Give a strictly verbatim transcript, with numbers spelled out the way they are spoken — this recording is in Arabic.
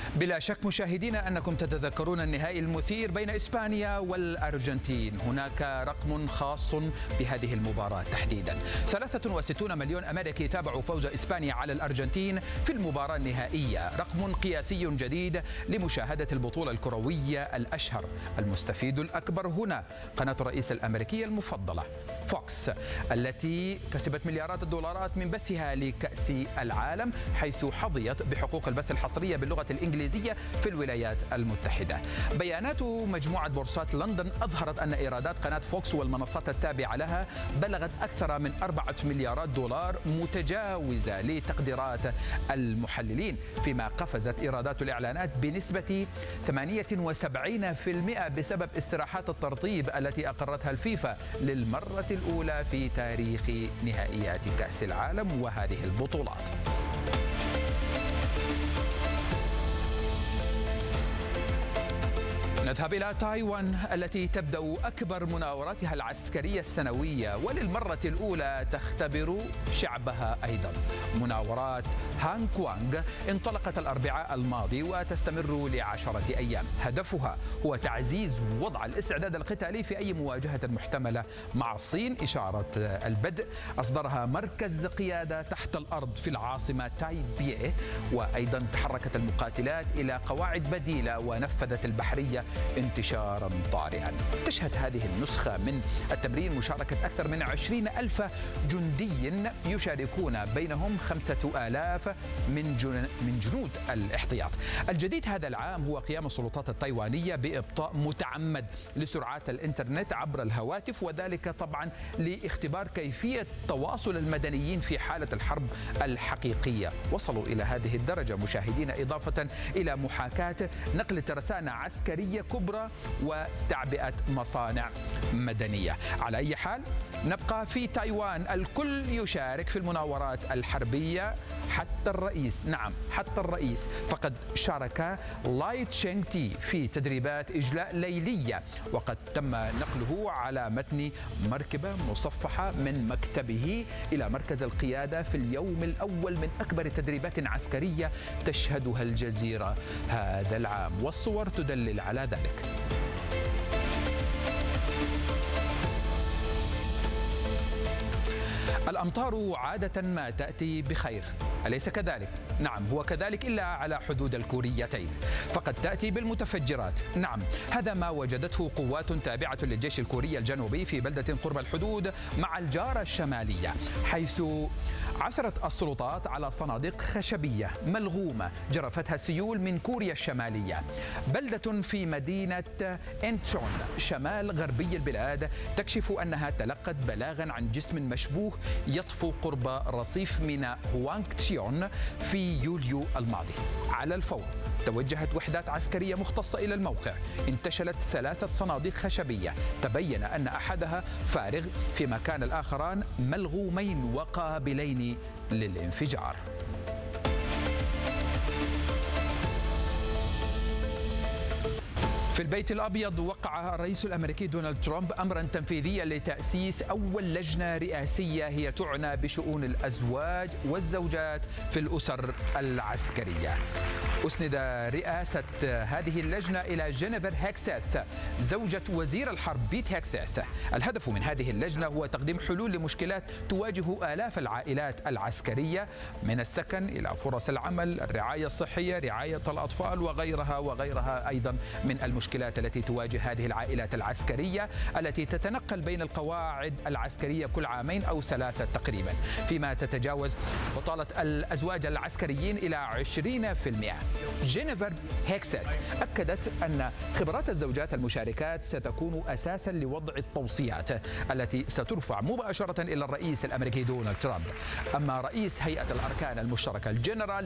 بلا شك مشاهدينا أنكم تتذكرون النهائي المثير بين إسبانيا والأرجنتين. هناك رقم خاص بهذه المباراة تحديدا، ثلاثة وستين مليون أمريكي تابعوا فوز إسبانيا على الأرجنتين في المباراة النهائية، رقم قياسي جديد لمشاهدة البطولة الكروية الأشهر. المستفيد الأكبر هنا قناة الرئيس الأمريكية المفضلة فوكس، التي كسبت مليارات الدولارات من بثها لكأس العالم، حيث حظيت بحقوق البث الحصرية باللغة الإنجليزية في الولايات المتحدة. بيانات مجموعة بورصات لندن أظهرت أن إيرادات قناة فوكس والمنصات التابعة لها بلغت أكثر من أربعة مليارات دولار، متجاوزة لتقديرات المحللين، فيما قفزت إيرادات الإعلانات بنسبة ثمانية وسبعين بالمئة بسبب استراحات الترطيب التي أقرتها الفيفا للمرة الأولى في تاريخ نهائيات كأس العالم وهذه البطولات. نذهب إلى تايوان التي تبدأ أكبر مناوراتها العسكرية السنوية، وللمرة الأولى تختبر شعبها أيضا. مناورات هانغ كوانغ انطلقت الأربعاء الماضي وتستمر لعشرة أيام. هدفها هو تعزيز وضع الاستعداد القتالي في أي مواجهة محتملة مع الصين. إشارة البدء أصدرها مركز قيادة تحت الأرض في العاصمة تايبيه، وأيضا تحركت المقاتلات إلى قواعد بديلة ونفذت البحرية انتشارا طارئا. تشهد هذه النسخة من التمرين مشاركة أكثر من عشرين ألف جندي يشاركون، بينهم خمسة آلاف من من جنود الاحتياط. الجديد هذا العام هو قيام السلطات التايوانية بإبطاء متعمد لسرعات الإنترنت عبر الهواتف، وذلك طبعا لاختبار كيفية تواصل المدنيين في حالة الحرب الحقيقية. وصلوا إلى هذه الدرجة مشاهدين، إضافة إلى محاكاة نقل ترسانة عسكرية كبرى وتعبئة مصانع مدنية. على أي حال نبقى في تايوان، الكل يشارك في المناورات الحربية، حتى الرئيس، نعم حتى الرئيس، فقد شارك لاي تشينغ تي في تدريبات إجلاء ليلية، وقد تم نقله على متن مركبة مصفحة من مكتبه إلى مركز القيادة في اليوم الأول من أكبر تدريبات عسكرية تشهدها الجزيرة هذا العام، والصور تدلل على ذلك. الأمطار عادة ما تأتي بخير، أليس كذلك؟ نعم هو كذلك، إلا على حدود الكوريتين، فقد تأتي بالمتفجرات. نعم هذا ما وجدته قوات تابعة للجيش الكوري الجنوبي في بلدة قرب الحدود مع الجارة الشمالية، حيث عثرت السلطات على صناديق خشبية ملغومة جرفتها السيول من كوريا الشمالية. بلدة في مدينة إنتشون شمال غربي البلاد تكشف أنها تلقت بلاغا عن جسم مشبوه يطفو قرب رصيف ميناء هوانغ تشيون في يوليو الماضي. على الفور توجهت وحدات عسكرية مختصة إلى الموقع، انتشلت ثلاثة صناديق خشبية، تبين أن أحدها فارغ، فيما كان الآخران ملغومين وقابلين للانفجار. في البيت الأبيض وقع الرئيس الأمريكي دونالد ترامب أمرا تنفيذيا لتأسيس أول لجنة رئاسية هي تعنى بشؤون الأزواج والزوجات في الأسر العسكرية. أسند رئاسة هذه اللجنة إلى جينيفر هيكسيث زوجة وزير الحرب بيت هيكسيث. الهدف من هذه اللجنة هو تقديم حلول لمشكلات تواجه آلاف العائلات العسكرية، من السكن إلى فرص العمل، الرعاية الصحية، رعاية الأطفال وغيرها وغيرها أيضا من المشكلات التي تواجه هذه العائلات العسكرية التي تتنقل بين القواعد العسكرية كل عامين أو ثلاثة تقريبا، فيما تتجاوز بطالة الأزواج العسكريين إلى عشرين بالمئة. جينيفر هيكسيث أكدت أن خبرات الزوجات المشاركات ستكون أساسا لوضع التوصيات التي سترفع مباشرة إلى الرئيس الأمريكي دونالد ترامب. أما رئيس هيئة الأركان المشتركة الجنرال